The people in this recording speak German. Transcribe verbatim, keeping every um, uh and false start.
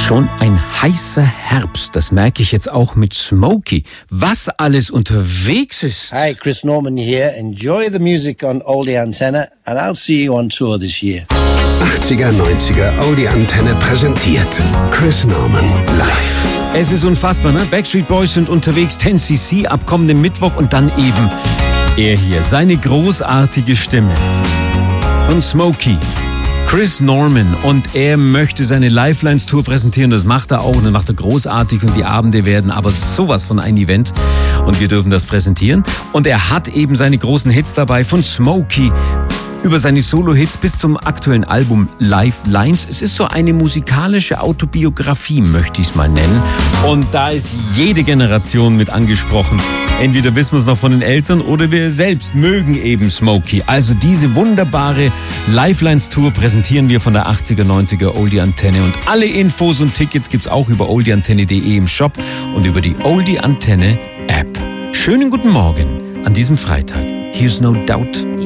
Schon ein heißer Herbst, das merke ich jetzt auch mit Smokey. Was alles unterwegs ist. Hi, Chris Norman here. Enjoy the music on Oldie Antenne and I'll see you on tour this year. achtziger, neunziger Oldie Antenne präsentiert Chris Norman live. Es ist unfassbar, ne? Backstreet Boys sind unterwegs, ten C C ab kommenden Mittwoch und dann eben er hier, seine großartige Stimme von Smokey. Chris Norman, und er möchte seine Lifelines-Tour präsentieren. Das macht er auch und das macht er großartig und die Abende werden aber sowas von ein Event und wir dürfen das präsentieren. Und er hat eben seine großen Hits dabei, von Smokey über seine Solo-Hits bis zum aktuellen Album Lifelines. Es ist so eine musikalische Autobiografie, möchte ich es mal nennen. Und da ist jede Generation mit angesprochen. Entweder wissen wir es noch von den Eltern oder wir selbst mögen eben Smokey. Also diese wunderbare Lifelines-Tour präsentieren wir von der achtziger, neunziger Oldie Antenne. Und alle Infos und Tickets gibt's auch über oldie antenne punkt de im Shop und über die Oldie Antenne App. Schönen guten Morgen an diesem Freitag. Here's No Doubt